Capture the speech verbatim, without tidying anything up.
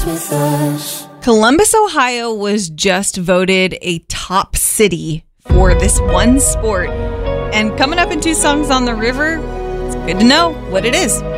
with us. Columbus, Ohio was just voted a top city for this one sport. And coming up in Two Songs on the River, it's good to know what it is.